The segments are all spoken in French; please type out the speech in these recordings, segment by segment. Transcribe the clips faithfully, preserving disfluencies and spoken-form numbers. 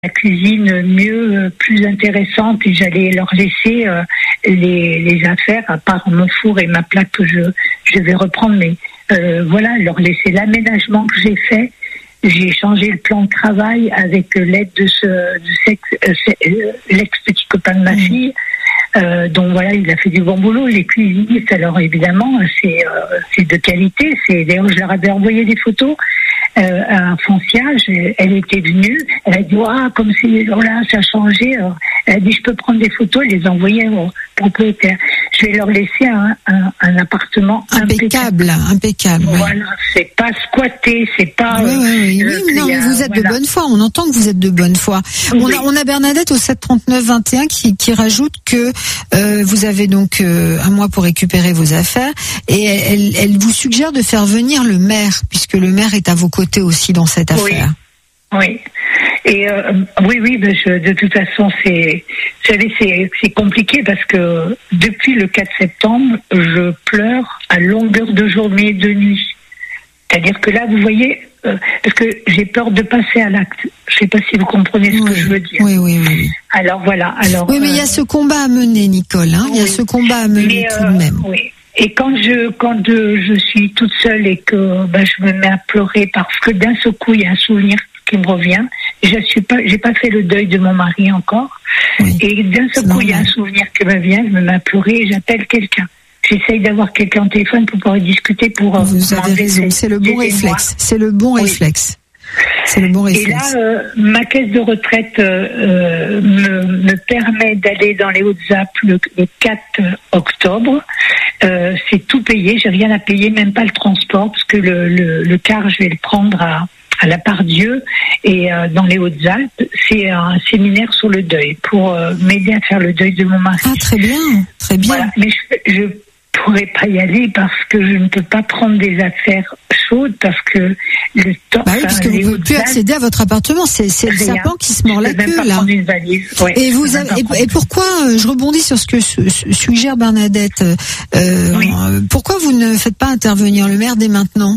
la cuisine mieux, plus intéressante, et j'allais leur laisser euh, les, les affaires, à part mon four et ma plaque que je, je vais reprendre, mais euh, voilà, leur laisser l'aménagement que j'ai fait. J'ai changé le plan de travail avec l'aide de ce, de sex, euh, l'ex-petit copain de ma fille. Euh, donc voilà, il a fait du bon boulot. Les cuisinistes, alors évidemment, c'est, euh, c'est de qualité. C'est, d'ailleurs, je leur avais envoyé des photos euh, à Foncia. Je, elle était venue. Elle a dit, ah, comme si, oh là, ça a changé. Alors, elle a dit, je peux prendre des photos et les envoyer au propriétaire. Je vais leur laisser un, un, un appartement impeccable. Impeccable, impeccable. Voilà, c'est pas squatté, c'est pas. Oui, oui, oui. Euh, oui non, mais vous êtes voilà. de bonne foi. On entend que vous êtes de bonne foi. Oui. On a, on a Bernadette au sept trente-neuf vingt et un qui, qui rajoute que euh, vous avez donc euh, un mois pour récupérer vos affaires, et elle, elle vous suggère de faire venir le maire, puisque le maire est à vos côtés aussi dans cette affaire. Oui. Oui. Et euh, oui, oui, ben je, de toute façon, c'est, vous savez, c'est, c'est compliqué parce que depuis le quatre septembre, je pleure à longueur de journée et de nuit. C'est-à-dire que là, vous voyez, euh, parce que j'ai peur de passer à l'acte. Je ne sais pas si vous comprenez ce oui, que je veux dire. Oui, oui, oui. Alors voilà. Alors. Oui, mais il euh, y a ce combat à mener, Nicole. Hein, il oui. y a ce combat à mener mais, tout de même. Euh, oui. Et quand je quand euh, je suis toute seule et que ben, je me mets à pleurer parce que d'un seul coup il y a un souvenir qui me revient. Je suis pas, j'ai pas fait le deuil de mon mari encore. Oui, et d'un seul coup, il y a un souvenir qui me vient, je me mets à pleurer et j'appelle quelqu'un. J'essaye d'avoir quelqu'un au téléphone pour pouvoir discuter pour. Vous avez raison, c'est le bon réflexe. C'est le bon oui. réflexe. C'est le bon réflexe. Et là, euh, ma caisse de retraite euh, me, me permet d'aller dans les Hautes-Alpes le, le quatre octobre. Euh, c'est tout payé, j'ai rien à payer, même pas le transport, parce que le, le, le car, je vais le prendre à. à la Part-Dieu, et euh, dans les Hautes-Alpes, c'est un séminaire sur le deuil pour euh, m'aider à faire le deuil de mon mari. Ah, très bien, très bien. Voilà. Mais je, je pourrais pas y aller parce que je ne peux pas prendre des affaires chaudes parce que le temps. Bah oui, parce que vous ne pouvez plus accéder à votre appartement. C'est, c'est le serpent qui se mord la queue là. Ouais, et vous avez, et, et pourquoi je rebondis sur ce que suggère Bernadette. Euh, oui. Pourquoi vous ne faites pas intervenir le maire dès maintenant?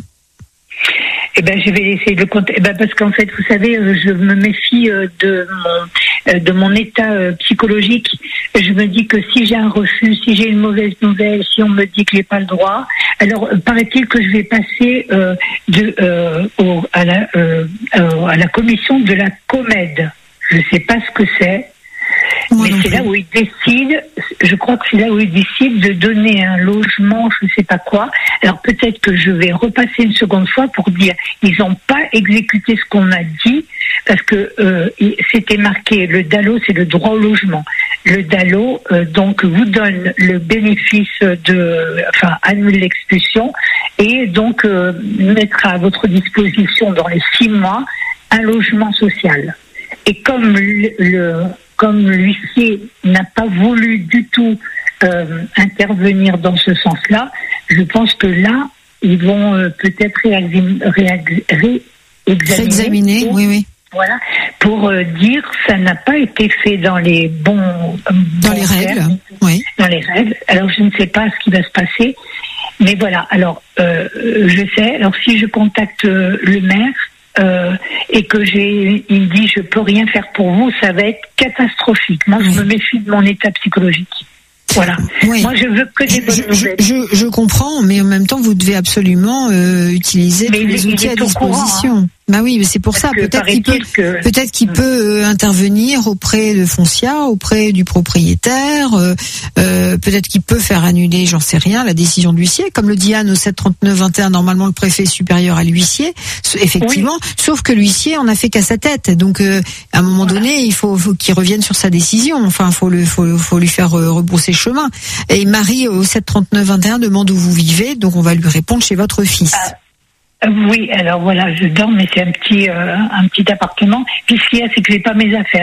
Eh ben, je vais essayer de le compter. Eh ben, parce qu'en fait, vous savez, je me méfie de mon, de mon état psychologique. Je me dis que si j'ai un refus, si j'ai une mauvaise nouvelle, si on me dit que j'ai pas le droit, alors paraît-il que je vais passer euh, de, euh, au, à, la, euh, à la commission de la COMED. Je sais pas ce que c'est. Mais c'est là où ils décident, je crois que c'est là où ils décident de donner un logement, je ne sais pas quoi. Alors peut-être que je vais repasser une seconde fois pour dire, ils n'ont pas exécuté ce qu'on a dit, parce que euh, c'était marqué, le D A L O, c'est le droit au logement. Le D A L O, euh, donc, vous donne le bénéfice de, enfin, annule l'expulsion, et donc euh, mettra à votre disposition dans les six mois un logement social. Et comme le, le comme l'huissier n'a pas voulu du tout euh, intervenir dans ce sens-là, je pense que là, ils vont euh, peut-être réexaminer, réexaminer, réexaminer oui, oui. Voilà, pour euh, dire ça n'a pas été fait dans les bons, euh, dans bons les règles, termes, oui. Dans les règles. Alors je ne sais pas ce qui va se passer, mais voilà. Alors euh, je sais. Alors si je contacte euh, le maire. Euh, et que j'ai, il dit je peux rien faire pour vous, ça va être catastrophique. Moi, je oui. me méfie de mon état psychologique. Voilà. Oui. Moi, je veux que des bonnes je, nouvelles. Je, je, je comprends, mais en même temps, vous devez absolument euh, utiliser mais tous les outils à disposition. Courant, hein. Bah oui, mais c'est pour Parce ça. Peut-être qu'il peut, que... peut-être qu'il peut euh, intervenir auprès de Foncia, auprès du propriétaire. Euh, euh, peut-être qu'il peut faire annuler, j'en sais rien, la décision de l'huissier. Comme le dit Anne au sept trente-neuf vingt et un, normalement le préfet est supérieur à l'huissier, effectivement. Oui. Sauf que l'huissier en a fait qu'à sa tête. Donc, euh, à un moment voilà. donné, il faut, faut qu'il revienne sur sa décision. Enfin, faut le, faut, faut lui faire euh, rebrousser chemin. Et Marie au sept trente-neuf vingt et un demande où vous vivez, donc on va lui répondre chez votre fils. Ah. Oui, alors voilà, je dors, mais c'est un petit, euh, un petit appartement. Puis ce qu'il y a, c'est que j'ai pas mes affaires.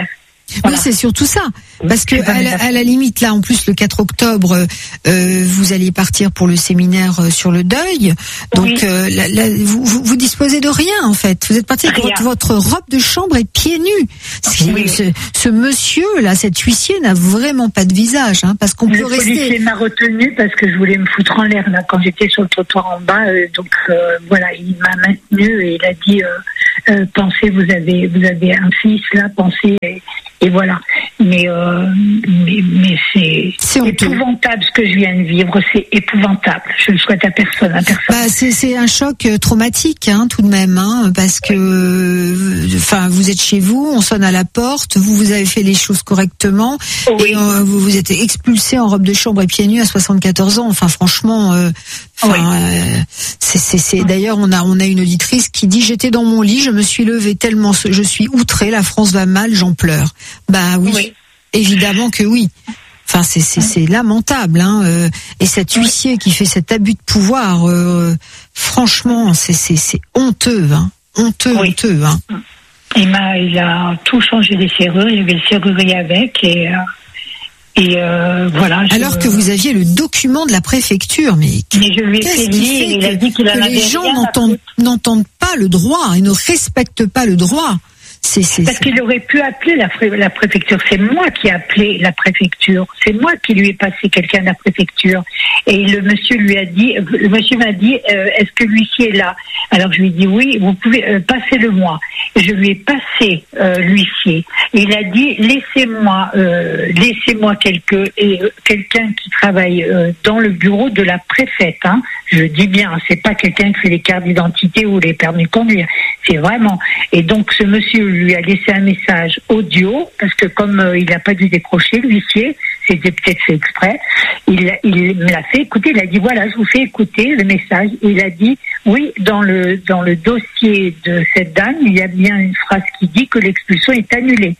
Voilà. Oui, c'est surtout ça. Parce que à la, à la limite, là, en plus, le quatre octobre, euh, vous alliez partir pour le séminaire euh, sur le deuil. Donc, oui. euh, la, la, vous, vous, vous disposez de rien, en fait. Vous êtes parti avec votre, votre robe de chambre et pieds nus. Oui. Ce, ce monsieur, là, cet huissier n'a vraiment pas de visage, hein, parce qu'on le peut rester... Le policier m'a retenu parce que je voulais me foutre en l'air, là, quand j'étais sur le trottoir en bas. Euh, donc, euh, voilà, il m'a maintenu et il a dit, euh, euh, pensez, vous avez, vous avez un fils, là, pensez... Et, Et voilà. Mais, euh, mais, mais c'est, c'est épouvantable ce que je viens de vivre. C'est épouvantable. Je le souhaite à personne, à personne. Bah, c'est, c'est un choc traumatique, hein, tout de même, hein, parce que, enfin, vous êtes chez vous, on sonne à la porte, vous, vous avez fait les choses correctement, oui. et euh, vous vous êtes expulsé en robe de chambre et pieds nus à soixante-quatorze ans. Enfin, franchement, euh, enfin, oui. euh, c'est, c'est, c'est. Oui. D'ailleurs, on a, on a une auditrice qui dit: j'étais dans mon lit, je me suis levée tellement, je suis outrée, la France va mal, j'en pleure. Bah oui, oui, évidemment que oui. Enfin, c'est c'est, c'est lamentable, hein. Euh, et cet huissier qui fait cet abus de pouvoir, euh, franchement, c'est c'est c'est honteux, hein. Honteux, oui. honteux, hein. Il m'a, il a tout changé les serrures. Il y avait le serrurier avec et. Euh... Et euh, voilà. Je... Alors que vous aviez le document de la préfecture, mais, mais je lui ai fait lire, il a dit qu'il en avait rien. Les gens n'entendent, n'entendent pas le droit et ne respectent pas le droit. C'est, c'est, Parce c'est... qu'il aurait pu appeler la, pré- la préfecture. C'est moi qui ai appelé la préfecture. C'est moi qui lui ai passé quelqu'un de la préfecture. Et le monsieur lui a dit, le monsieur m'a dit, euh, est-ce que l'huissier est là? Alors je lui ai dit oui, vous pouvez euh, passer-le moi. Et je lui ai passé euh, l'huissier. Et il a dit laissez-moi, euh, laissez-moi quelque, et, euh, quelqu'un qui travaille euh, dans le bureau de la préfète. Hein. Je dis bien, c'est pas quelqu'un qui fait les cartes d'identité ou les permis de conduire. C'est vraiment. Et donc ce monsieur lui a laissé un message audio parce que comme euh, il n'a pas dû décrocher l'huissier, c'était peut-être fait exprès. Il, il me l'a fait écouter. Il a dit voilà, je vous fais écouter le message. Et il a dit oui, dans le dans le dossier de cette dame, il y a bien une phrase qui dit que l'expulsion est annulée.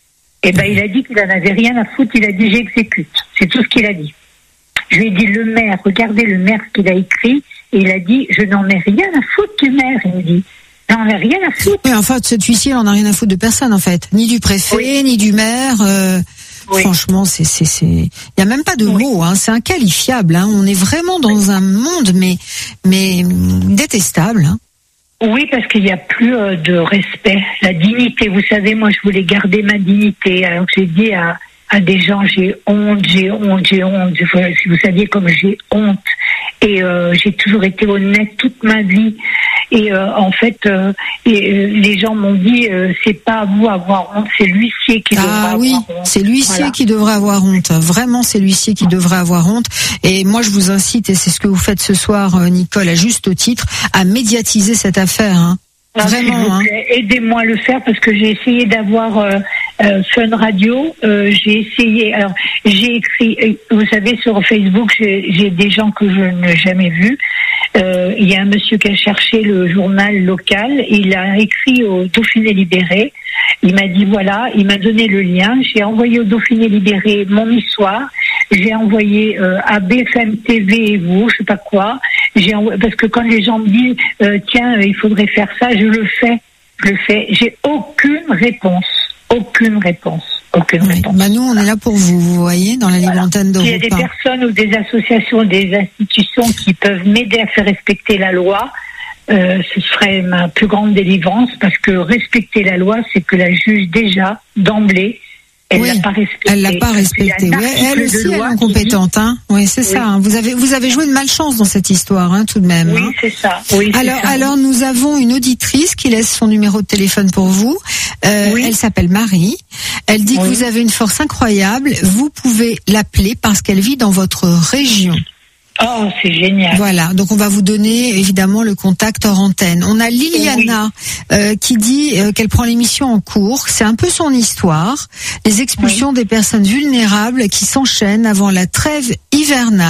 Et ben il a dit qu'il n'en avait rien à foutre. Il a dit j'exécute. C'est tout ce qu'il a dit. Je lui ai dit le maire, regardez le maire ce qu'il a écrit. Et il a dit je n'en ai rien à foutre du maire. Il me dit. Non, on n'a rien à foutre. Oui, enfin, cet huissier, on n'a rien à foutre de personne, en fait. Ni du préfet, oui. ni du maire. Euh, oui. Franchement, c'est, c'est, c'est, il y a même pas de oui. mots, hein. C'est inqualifiable, hein. On est vraiment dans oui. un monde, mais, mais, détestable, hein. Oui, parce qu'il n'y a plus euh, de respect. La dignité, vous savez, moi, je voulais garder ma dignité. Alors, j'ai dit à, à des gens, j'ai honte, j'ai honte, j'ai honte. Si vous saviez comme j'ai honte. Et euh, j'ai toujours été honnête toute ma vie. Et euh, en fait, euh, et, euh, les gens m'ont dit, euh, c'est pas à vous avoir honte, c'est l'huissier qui ah, devrait oui, avoir honte. Ah oui, c'est l'huissier voilà. qui devrait avoir honte. Vraiment, c'est l'huissier qui devrait avoir honte. Et moi, je vous incite, et c'est ce que vous faites ce soir, Nicole, à juste titre, à médiatiser cette affaire. Hein. Ah, Vraiment. Hein. Aidez-moi à le faire parce que j'ai essayé d'avoir euh, euh, Fun Radio. Euh, j'ai essayé. Alors, j'ai écrit. Vous savez, sur Facebook, j'ai, j'ai des gens que je n'ai jamais vus. Euh, il y a un monsieur qui a cherché le journal local. Il a écrit au Dauphiné Libéré. Il m'a dit voilà. Il m'a donné le lien. J'ai envoyé au Dauphiné Libéré mon histoire. J'ai envoyé euh, à B F M T V et vous, je sais pas quoi. J'ai envoyé, parce que quand les gens me disent euh, tiens, il faudrait faire ça, je le fais, je le fais. J'ai aucune réponse, aucune réponse, aucune oui. réponse. Bah nous, on est là pour vous, vous voyez, dans la libre antenne d'Europe. Il y a des personnes ou des associations, des institutions qui peuvent m'aider à faire respecter la loi. Euh, ce serait ma plus grande délivrance parce que respecter la loi, c'est que la juge déjà d'emblée. Elle oui, l'a pas respecté. Elle l'a pas respecté. Ouais, elle aussi, elle est incompétente, hein. Oui, c'est oui. ça. Hein. Vous avez, vous avez joué de malchance dans cette histoire, hein, tout de même. Oui, hein. c'est ça. Oui, alors, c'est ça. alors, nous avons une auditrice qui laisse son numéro de téléphone pour vous. Euh, oui. Elle s'appelle Marie. Elle dit oui. que vous avez une force incroyable. Vous pouvez l'appeler parce qu'elle vit dans votre région. Oh, c'est génial. Voilà, donc on va vous donner évidemment le contact hors antenne. On a Liliana oui. euh, qui dit euh, qu'elle prend l'émission en cours. C'est un peu son histoire. Les expulsions oui. des personnes vulnérables qui s'enchaînent avant la trêve hivernale.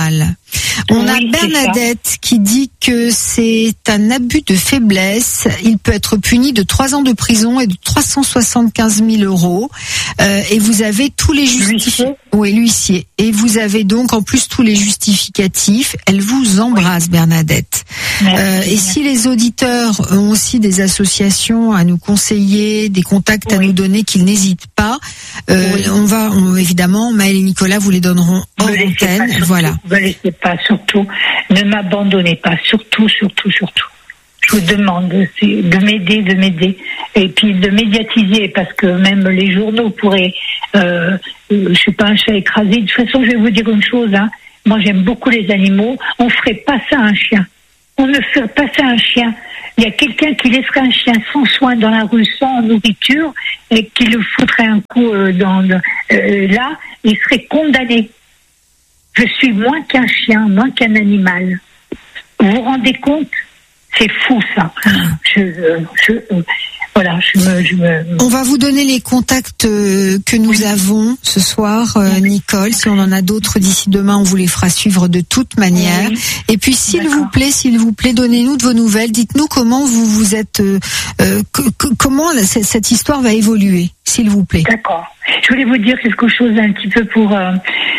On oui, a Bernadette qui dit que c'est un abus de faiblesse. Il peut être puni de trois ans de prison et de trois cent soixante-quinze mille euros. Euh, et vous avez tous les justificatifs. Oui, l'huissier. Et vous avez donc en plus tous les justificatifs. Elle vous embrasse, oui. Bernadette. Euh, et si les auditeurs ont aussi des associations à nous conseiller, des contacts oui. à nous donner, qu'ils n'hésitent pas. Euh, oui. On va, on, évidemment, Maëlle et Nicolas vous les donneront hors antenne. Voilà. Ne me laissez pas, surtout. Ne m'abandonnez pas, surtout, surtout, surtout. Je vous demande de m'aider, de m'aider, et puis de médiatiser, parce que même les journaux pourraient. Euh, je suis pas un chat écrasé. De toute façon, je vais vous dire une chose. Hein. Moi, j'aime beaucoup les animaux. On ferait pas ça à un chien. On ne ferait pas ça à un chien. Il y a quelqu'un qui laisserait un chien sans soin dans la rue, sans nourriture, et qui le foutrait un coup euh, dans le, euh, là, il serait condamné. Je suis moins qu'un chien, moins qu'un animal. Vous vous rendez compte ? C'est fou, ça. Je, je, voilà, je me, je me... On va vous donner les contacts que nous oui. avons ce soir, euh, Nicole. Si on en a d'autres d'ici demain, on vous les fera suivre de toute manière. Oui. Et puis, s'il D'accord. vous plaît, s'il vous plaît, donnez-nous de vos nouvelles. Dites-nous comment vous vous êtes, euh, euh, comment la, cette histoire va évoluer, s'il vous plaît. D'accord. Je voulais vous dire quelque chose un petit peu pour. Euh...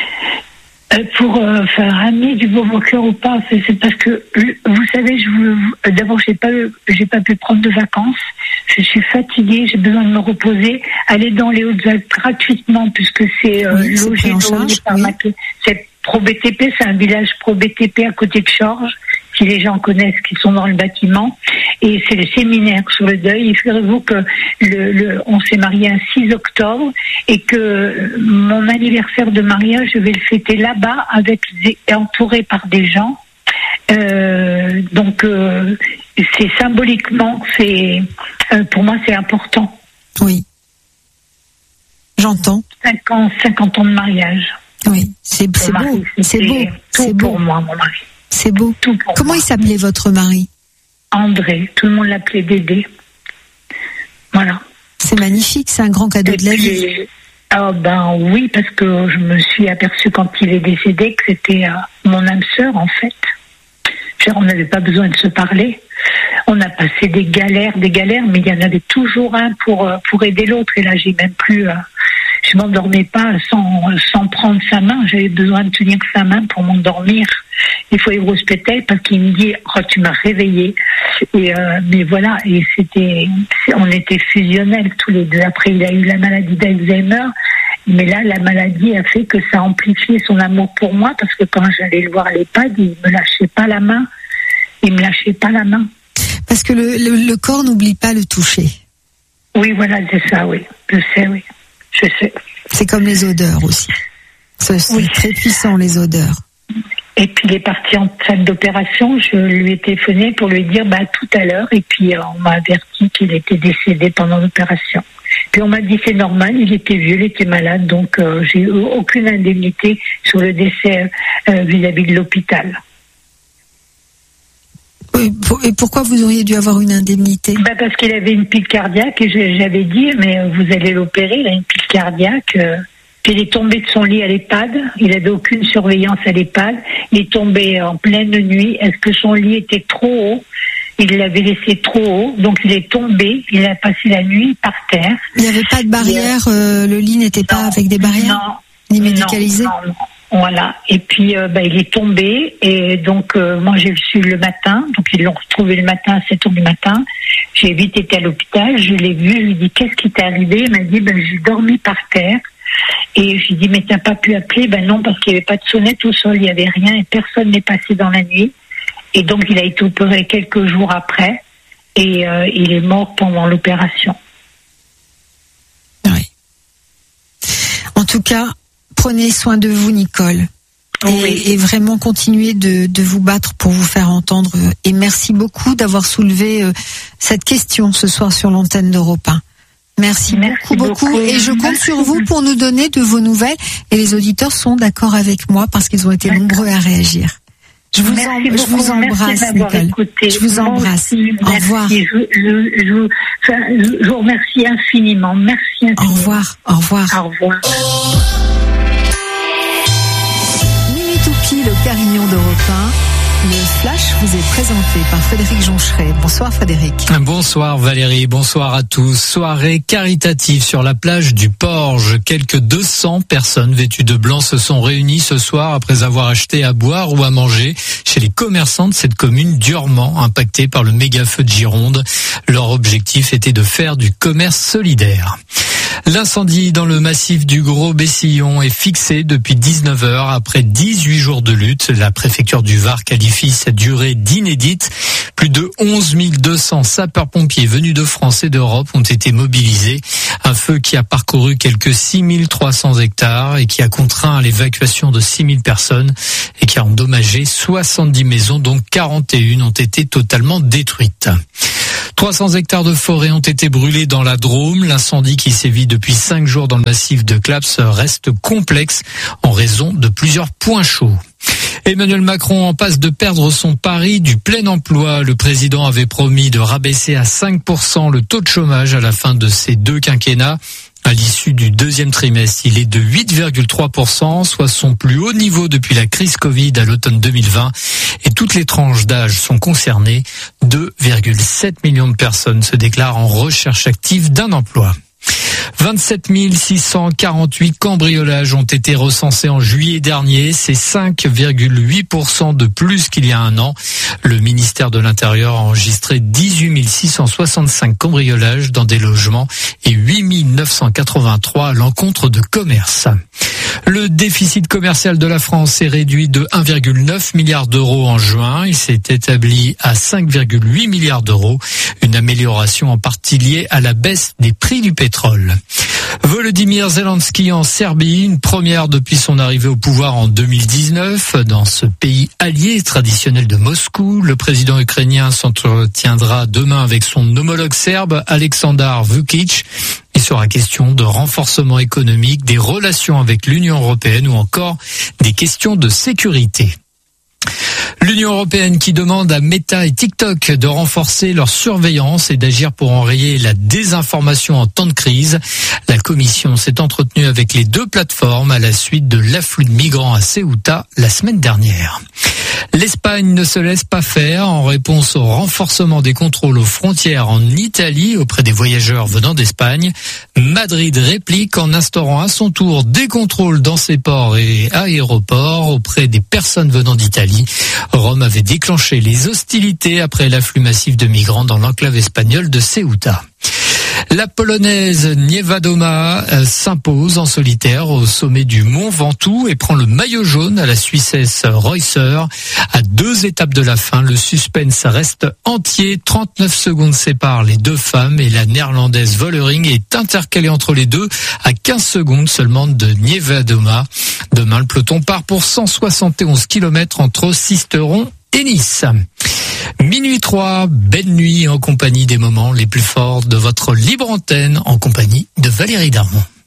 Pour euh, faire ramener du beau au cœur ou pas, c'est, c'est parce que vous savez, je vous, d'abord j'ai pas j'ai pas pu prendre de vacances, je suis fatiguée, j'ai besoin de me reposer, aller dans les Hautes-Alpes gratuitement puisque c'est euh, oui, logé par oui. ma, c'est Pro B T P, c'est un village Pro B T P à côté de Chorges, si les gens connaissent, qui sont dans le bâtiment, et c'est le séminaire sur le deuil. Figurez-vous que le, le, on s'est marié un six octobre et que mon anniversaire de mariage, je vais le fêter là-bas, avec entouré par des gens. Euh, donc, euh, c'est symboliquement, c'est euh, pour moi, c'est important. Oui, j'entends. cinquante, cinquante ans de mariage. Oui, c'est, c'est mari, beau, c'est beau, c'est beau pour moi, mon mari. C'est beau. Comment moi. Il s'appelait votre mari ? André. Tout le monde l'appelait Dédé. Voilà. C'est magnifique, c'est un grand cadeau Et de la puis, vie. Ah ben oui, parce que je me suis aperçue quand il est décédé que c'était euh, mon âme sœur en fait. Genre, on n'avait pas besoin de se parler. On a passé des galères, des galères, mais il y en avait toujours un pour euh, pour aider l'autre. Et là, j'ai même plus. Euh, je m'endormais pas sans sans prendre sa main. J'avais besoin de tenir sa main pour m'endormir. Il faut aller au hospital parce qu'il me dit oh, tu m'as réveillée. Et euh, mais voilà, et c'était, on était fusionnels tous les deux. Après, il a eu la maladie d'Alzheimer, mais là, la maladie a fait que ça a amplifié son amour pour moi parce que quand j'allais le voir à l'EHPAD, il me lâchait pas la main. Il me lâchait pas la main. Parce que le, le, le corps n'oublie pas le toucher. Oui, voilà, c'est ça, oui. Je sais, oui. Je sais. C'est comme les odeurs aussi. C'est, c'est oui. très puissant, les odeurs. Et puis il est parti en salle d'opération, je lui ai téléphoné pour lui dire bah tout à l'heure et puis euh, on m'a averti qu'il était décédé pendant l'opération. Puis on m'a dit c'est normal, il était vieux, il était malade, donc euh, j'ai eu aucune indemnité sur le décès euh, vis-à-vis de l'hôpital. Et pourquoi vous auriez dû avoir une indemnité ? Bah parce qu'il avait une pile cardiaque et j'avais dit mais vous allez l'opérer, il a une pile cardiaque. Euh, Puis il est tombé de son lit à l'EHPAD, il n'avait aucune surveillance à l'EHPAD, il est tombé en pleine nuit, est-ce que son lit était trop haut ? Il l'avait laissé trop haut, donc il est tombé, il a passé la nuit par terre. Il n'y avait pas de barrière, euh, le lit n'était non, pas avec des barrières non, ni médicalisé non, non, non. Voilà, et puis euh, bah, il est tombé, et donc euh, moi j'ai su le matin, donc ils l'ont retrouvé le matin à sept heures du matin, j'ai vite été à l'hôpital, je l'ai vu, je lui ai dit qu'est-ce qui t'est arrivé ? Il m'a dit ben, j'ai dormi par terre. Et j'ai dit, mais t'as pas pu appeler ? Ben non, parce qu'il n'y avait pas de sonnette au sol, il n'y avait rien et personne n'est passé dans la nuit. Et donc, il a été opéré quelques jours après et euh, il est mort pendant l'opération. Oui. En tout cas, prenez soin de vous, Nicole. Et, oui. et vraiment continuez de, de vous battre pour vous faire entendre. Et merci beaucoup d'avoir soulevé euh, cette question ce soir sur l'antenne d'Europe un. Merci, Merci beaucoup, beaucoup. Et je compte Merci. sur vous pour nous donner de vos nouvelles. Et les auditeurs sont d'accord avec moi parce qu'ils ont été D'accord. nombreux à réagir. Je vous, en, je vous embrasse, Nicole. Écouté. Je vous Moi embrasse. Aussi, Au revoir. Je, je, je, je, je vous remercie infiniment. Merci infiniment. Au revoir. Au revoir. Au revoir. Sophie Le Carignon d'Europe un. Le flash vous est présenté par Frédéric Joncheret. Bonsoir Frédéric. Bonsoir Valérie, bonsoir à tous. Soirée caritative sur la plage du Porge. Quelques deux cents personnes vêtues de blanc se sont réunies ce soir après avoir acheté à boire ou à manger chez les commerçants de cette commune durement impactée par le méga feu de Gironde. Leur objectif était de faire du commerce solidaire. L'incendie dans le massif du Gros Bessillon est fixé depuis dix-neuf heures après dix-huit jours de lutte. La préfecture du Var qualifie cette durée d'inédite. Plus de onze mille deux cents sapeurs-pompiers venus de France et d'Europe ont été mobilisés. Un feu qui a parcouru quelques six mille trois cents hectares et qui a contraint à l'évacuation de six mille personnes et qui a endommagé soixante-dix maisons, dont quarante et une ont été totalement détruites. trois cents hectares de forêt ont été brûlés dans la Drôme. L'incendie qui sévit depuis cinq jours dans le massif de Claps reste complexe en raison de plusieurs points chauds. Emmanuel Macron en passe de perdre son pari du plein emploi. Le président avait promis de rabaisser à cinq pour cent le taux de chômage à la fin de ces deux quinquennats. À l'issue du deuxième trimestre, il est de huit virgule trois pour cent, soit son plus haut niveau depuis la crise Covid à l'automne deux mille vingt. Et toutes les tranches d'âge sont concernées. deux virgule sept millions de personnes se déclarent en recherche active d'un emploi. vingt-sept mille six cent quarante-huit cambriolages ont été recensés en juillet dernier. C'est cinq virgule huit pour cent de plus qu'il y a un an. Le ministère de l'Intérieur a enregistré dix-huit mille six cent soixante-cinq cambriolages dans des logements et huit mille neuf cent quatre-vingt-trois à l'encontre de commerces. Le déficit commercial de la France est réduit de un virgule neuf milliard d'euros en juin. Il s'est établi à cinq virgule huit milliards d'euros. Une amélioration en partie liée à la baisse des prix du pétrole. Volodymyr Zelensky en Serbie, une première depuis son arrivée au pouvoir en deux mille dix-neuf. Dans ce pays allié traditionnel de Moscou, le président ukrainien s'entretiendra demain avec son homologue serbe Aleksandar Vučić. Il sera question de renforcement économique, des relations avec l'Union européenne ou encore des questions de sécurité. L'Union européenne qui demande à Meta et TikTok de renforcer leur surveillance et d'agir pour enrayer la désinformation en temps de crise. La Commission s'est entretenue avec les deux plateformes à la suite de l'afflux de migrants à Ceuta la semaine dernière. L'Espagne ne se laisse pas faire en réponse au renforcement des contrôles aux frontières en Italie auprès des voyageurs venant d'Espagne. Madrid réplique en instaurant à son tour des contrôles dans ses ports et aéroports auprès des personnes venant d'Italie. Rome avait déclenché les hostilités après l'afflux massif de migrants dans l'enclave espagnole de Ceuta. La Polonaise Niewiadoma s'impose en solitaire au sommet du Mont Ventoux et prend le maillot jaune à la Suissesse Reusser. À deux étapes de la fin, le suspense reste entier. trente-neuf secondes séparent les deux femmes et la Néerlandaise Vollering est intercalée entre les deux à quinze secondes seulement de Niewiadoma. Demain, le peloton part pour cent soixante et onze kilomètres entre Sisteron et Nice. Minuit trois, belle nuit en compagnie des moments les plus forts de votre libre antenne en compagnie de Valérie Darmon.